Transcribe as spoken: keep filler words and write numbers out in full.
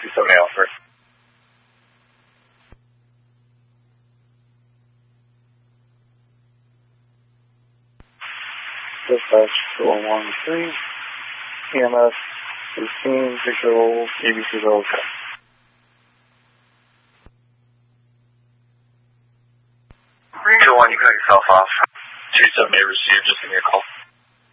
two seven eight Alpha. Dispatch four one three, E M S fifteen, visual, A B C Delta. Ranger one, you got yourself off. two seven eight received, just give me a call.